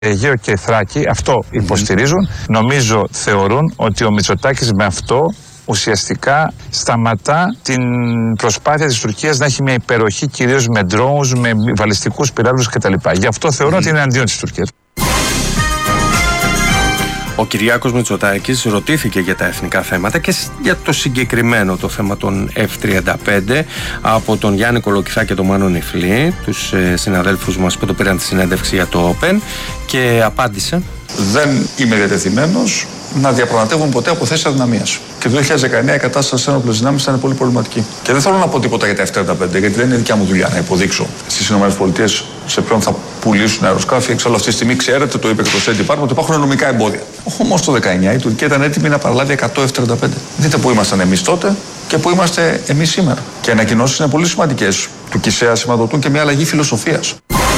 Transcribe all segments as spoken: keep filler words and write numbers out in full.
Αιγαίο και Θράκη αυτό υποστηρίζουν. Mm. Νομίζω, θεωρούν ότι ο Μητσοτάκης με αυτό ουσιαστικά σταματά την προσπάθεια της Τουρκίας να έχει μια υπεροχή κυρίως με drones, με βαλιστικούς πυράβλους κτλ. Γι' αυτό θεωρώ mm. ότι είναι αντίον της Τουρκίας. Ο Κυριάκος Μητσοτάκης ρωτήθηκε για τα εθνικά θέματα και για το συγκεκριμένο το θέμα των εφ τριάντα πέντε από τον Γιάννη Κολοκυθά και τον Μάνο Νιφλή, τους ε, συναδέλφους μας που το πήραν τη συνέντευξη για το Open, και απάντησε: δεν είμαι διατεθειμένος να διαπραγματεύομαι ποτέ από θέσεις αδυναμίας. Και το δύο χιλιάδες δεκαεννέα η κατάσταση στις ένοπλες δυνάμεις ήταν πολύ προβληματική. Και δεν θέλω να πω τίποτα για τα εφ τριάντα πέντε, γιατί δεν είναι δικιά μου δουλειά να υποδείξω στις ΗΠΑ σε ποιον θα πουλήσουν αεροσκάφη. Εξάλλου αυτή τη στιγμή, ξέρετε, το είπε και το State Department, ότι υπάρχουν νομικά εμπόδια. Όμως το δεκαεννέα η Τουρκία ήταν έτοιμη να παραλάβει εκατό εφ τριάντα πέντε. Δείτε που ήμασταν εμείς τότε και που είμαστε εμείς σήμερα. Και οι ανακοινώσεις είναι πολύ σημαντικές. Του ΚΙΣΕΑ σηματοδοτούν και μια αλλαγή φιλοσοφίας.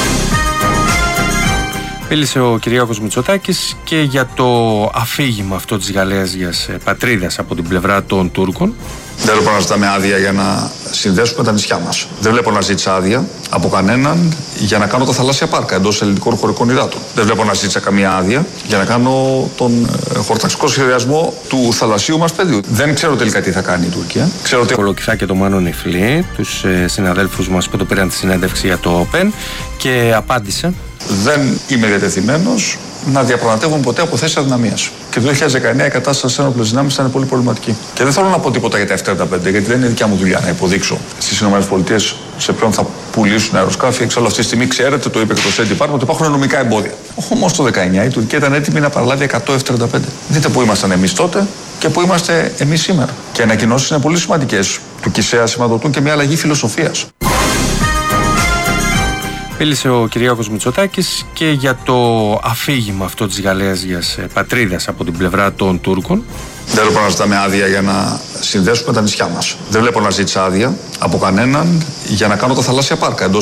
Μίλησε ο Κυριάκος Μητσοτάκης και για το αφήγημα αυτό της γαλάζιας πατρίδας από την πλευρά των Τούρκων. Δεν βλέπω να ζητάμε άδεια για να συνδέσουμε τα νησιά μας. Δεν βλέπω να ζήτησα άδεια από κανέναν για να κάνω τα θαλάσσια πάρκα εντός ελληνικών χωρικών υδάτων. Δεν βλέπω να ζήτησα καμία άδεια για να κάνω τον χωροταξικό σχεδιασμό του θαλασσίου μας πεδίου. Δεν ξέρω τελικά τι θα κάνει η Τουρκία. Ξέρω ότι... Κολοκυθά και τον Μάνο Νιφλή, τους ε, συναδέλφους μας που το πήραν τη συνέντευξη για το Open, και απάντησε: δεν είμαι διατεθειμένος να διαπραγματεύομαι ποτέ από θέσεις αδυναμίας. Και το δύο χιλιάδες δεκαεννέα η κατάσταση στις ένοπλες δυνάμεις ήταν πολύ προβληματική. Και δεν θέλω να πω τίποτα για τα εφ τριάντα πέντε, γιατί δεν είναι δικιά μου δουλειά να υποδείξω στις ΗΠΑ σε ποιον θα πουλήσουν αεροσκάφη. Εξάλλου αυτή τη στιγμή, ξέρετε, το είπε και το State Department, ότι υπάρχουν νομικά εμπόδια. Όμως το δεκαεννέα η Τουρκία ήταν έτοιμη να παραλάβει εκατό εφ τριάντα πέντε. Δείτε που ήμασταν εμείς τότε και που είμαστε εμείς σήμερα. Και οι ανακοινώσεις είναι πολύ σημαντικές. Του ΚΙΣΕΑ σηματοδοτούν και μια αλλαγή φιλοσοφίας. Μίλησε ο Κυριάκος Μητσοτάκης και για το αφήγημα αυτό της γαλάζιας πατρίδας από την πλευρά των Τούρκων. Δεν βλέπω να ζητάμε άδεια για να συνδέσουμε τα νησιά μας. Δεν βλέπω να ζήτησα άδεια από κανέναν για να κάνω τα θαλάσσια πάρκα εντός